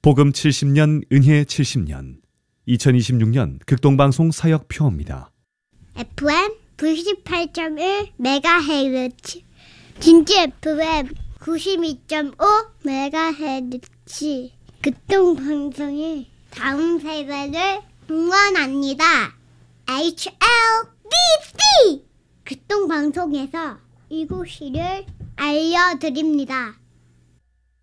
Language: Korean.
복음 70년, 은혜 70년, 2026년 극동방송 사역표입니다. FM 98.1MHz, 진주 FM 92.5MHz, 극동방송의 다음 세대를 응원합니다. HLDC! 극동방송에서 이곳을 알려드립니다.